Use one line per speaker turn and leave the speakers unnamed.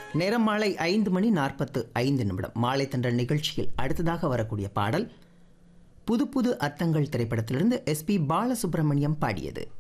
நேரம் மாலை 5:45 மாலை தென்றல் நிகழ்ச்சியில் அடுத்ததாக வரக்கூடிய பாடல் புது புது அர்த்தங்கள் திரைப்படத்திலிருந்து எஸ்பி பாலசுப்ரமணியம் பாடியது.